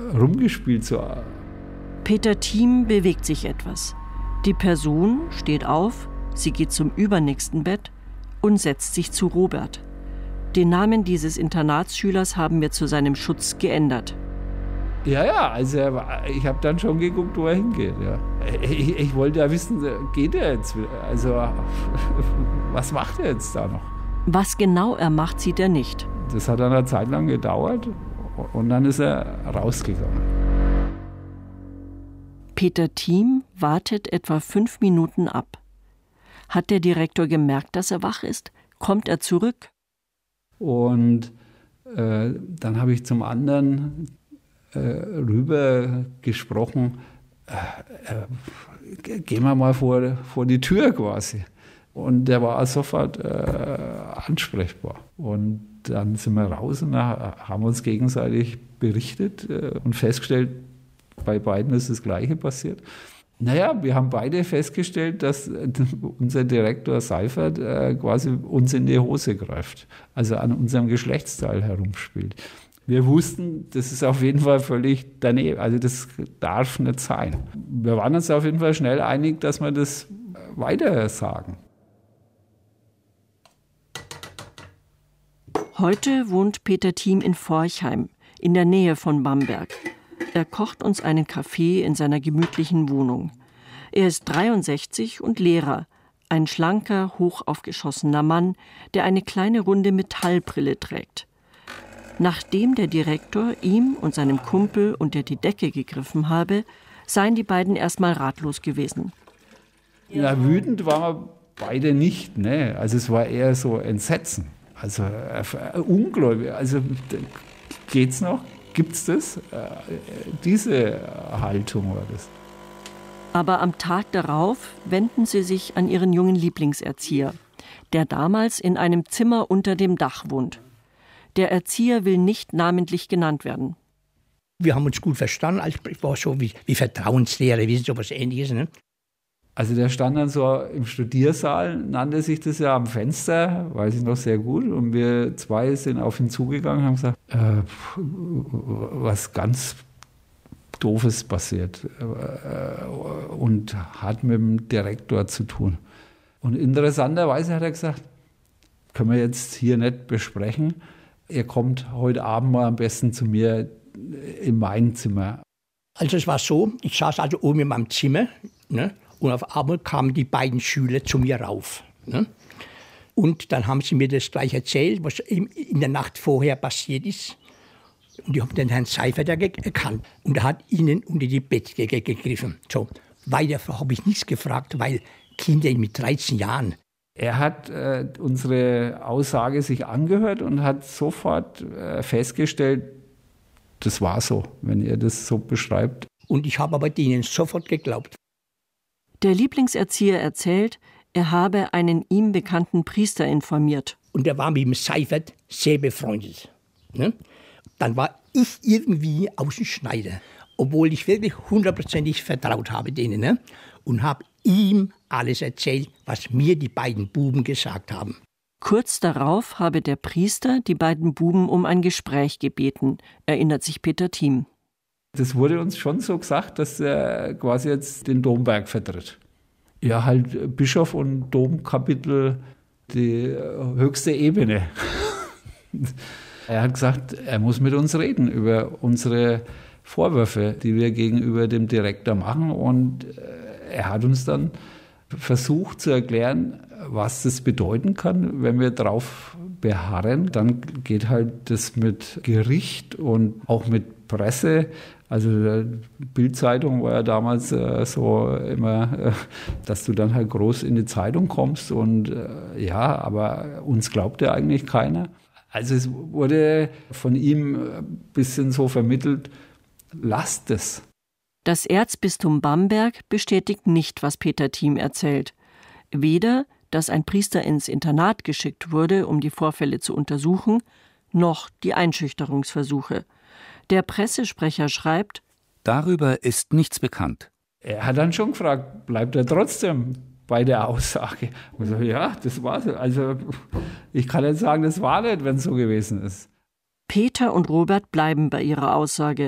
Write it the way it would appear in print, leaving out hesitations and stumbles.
rumgespielt. So. Peter Thiem bewegt sich etwas. Die Person steht auf, sie geht zum übernächsten Bett und setzt sich zu Robert. Den Namen dieses Internatsschülers haben wir zu seinem Schutz geändert. Ja, also ich habe dann schon geguckt, wo er hingeht. Ja. Ich wollte ja wissen, geht er jetzt? Also was macht er jetzt da noch? Was genau er macht, sieht er nicht. Das hat eine Zeit lang gedauert und dann ist er rausgegangen. Peter Thiem wartet etwa 5 Minuten ab. Hat der Direktor gemerkt, dass er wach ist? Kommt er zurück? Und dann habe ich zum anderen rüber gesprochen, gehen wir mal vor die Tür quasi. Und der war sofort ansprechbar. Und dann sind wir raus und haben uns gegenseitig berichtet und festgestellt, bei beiden ist das Gleiche passiert. Naja, wir haben beide festgestellt, dass unser Direktor Seifert quasi uns in die Hose greift, also an unserem Geschlechtsteil herumspielt. Wir wussten, das ist auf jeden Fall völlig daneben, also das darf nicht sein. Wir waren uns auf jeden Fall schnell einig, dass wir das weiter sagen. Heute wohnt Peter Thiem in Forchheim, in der Nähe von Bamberg. Er kocht uns einen Kaffee in seiner gemütlichen Wohnung. Er ist 63 und Lehrer, ein schlanker, hochaufgeschossener Mann, der eine kleine runde Metallbrille trägt. Nachdem der Direktor ihm und seinem Kumpel unter die Decke gegriffen habe, seien die beiden erstmal ratlos gewesen. Ja, wütend waren wir beide nicht, ne? Also es war eher so Entsetzen, also ungläubig. Also geht's noch? Gibt's das? Diese Haltung war das. Aber am Tag darauf wenden sie sich an ihren jungen Lieblingserzieher, der damals in einem Zimmer unter dem Dach wohnt. Der Erzieher will nicht namentlich genannt werden. Wir haben uns gut verstanden, ich war so wie Vertrauenslehrer, wie so was Ähnliches. Ne? Also der stand dann so im Studiersaal, nannte sich das ja, am Fenster, weiß ich noch sehr gut. Und wir zwei sind auf ihn zugegangen und haben gesagt, was ganz Doofes passiert und hat mit dem Direktor zu tun. Und interessanterweise hat er gesagt, können wir jetzt hier nicht besprechen, ihr kommt heute Abend mal am besten zu mir in mein Zimmer. Also es war so, ich saß also oben in meinem Zimmer, ne? Und auf einmal kamen die beiden Schüler zu mir rauf. Ne? Und dann haben sie mir das gleich erzählt, was in der Nacht vorher passiert ist. Und ich habe den Herrn Seifert erkannt. Und er hat ihnen unter die Bettdecke gegriffen. So. Weiter habe ich nichts gefragt, weil Kinder mit 13 Jahren. Er hat unsere Aussage sich angehört und hat sofort festgestellt, das war so, wenn ihr das so beschreibt. Und ich habe aber denen sofort geglaubt. Der Lieblingserzieher erzählt, er habe einen ihm bekannten Priester informiert. Und er war mit dem Seifert sehr befreundet. Ne? Dann war ich irgendwie außen Schneider, obwohl ich wirklich 100%ig vertraut habe denen. Ne? Und habe ihm alles erzählt, was mir die beiden Buben gesagt haben. Kurz darauf habe der Priester die beiden Buben um ein Gespräch gebeten, erinnert sich Peter Thiem. Das wurde uns schon so gesagt, dass er quasi jetzt den Domberg vertritt. Ja, halt Bischof und Domkapitel, die höchste Ebene. Er hat gesagt, er muss mit uns reden über unsere Vorwürfe, die wir gegenüber dem Direktor machen. Und er hat uns dann versucht zu erklären, was das bedeuten kann, wenn wir darauf beharren. Dann geht halt das mit Gericht und auch mit Presse. Also Bild-Zeitung war ja damals so immer, dass du dann halt groß in die Zeitung kommst. Und ja, aber uns glaubte eigentlich keiner. Also es wurde von ihm ein bisschen so vermittelt, lasst es. Das Erzbistum Bamberg bestätigt nicht, was Peter Thiem erzählt. Weder, dass ein Priester ins Internat geschickt wurde, um die Vorfälle zu untersuchen, noch die Einschüchterungsversuche. Der Pressesprecher schreibt: Darüber ist nichts bekannt. Er hat dann schon gefragt, bleibt er trotzdem bei der Aussage? Und so, ja, das war's. Also ich kann nicht sagen, das war nicht, wenn es so gewesen ist. Peter und Robert bleiben bei ihrer Aussage.